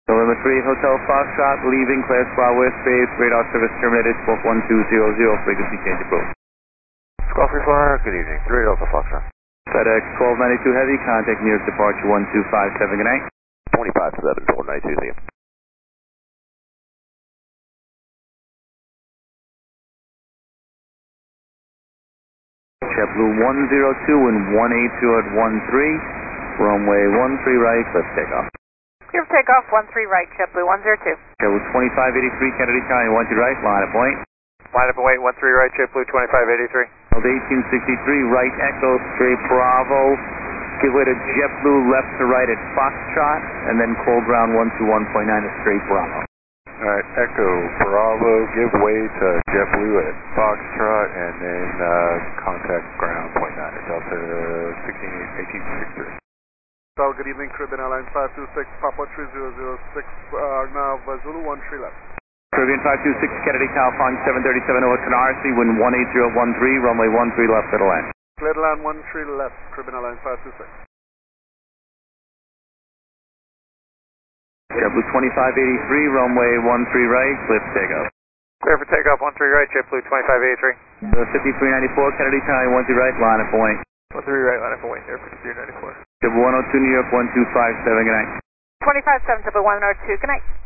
November 3, Hotel Foxtrot, leaving Class Bravo airspace, radar service terminated, squawk 1200, frequency change approved. Squawk 34, good evening, 3 Delta Foxtrot. FedEx 1292 Heavy, contact nearest departure 1257, good night. 25-7, 1292, see you. JetBlue 102 and 182 at 13, runway 13 right, let's take off. Clear for takeoff, 13 right, JetBlue 102. JetBlue 2583, Kennedy County, 12 right, line of point. Line up and wait, 13 right, JetBlue 2583. Held 1863, right Echo, straight Bravo. Give way to JetBlue left to right at Foxtrot, and then call ground 121.9 at straight Bravo. Alright, Echo, Bravo, give way to JetBlue at Foxtrot, and then contact ground .9 at Delta 1863. So, good evening, Caribbean Airlines 526, Papa 3006, now Zulu 13 left. Caribbean 526, Kennedy, California, 737 over Canarsie, wind 18013, runway 13 left, middle end. Clear to land 13 left, Caribbean Airlines 526. JetBlue 2583, runway 13 right, clear for takeoff. Clear for takeoff, 13 right, JetBlue 2583. 5394, Kennedy County, 12 right, line up point. 13 right, line up and wait, there for 5394. JetBlue 102, New York, 1257, good night. 25-7, JetBlue 102, good night.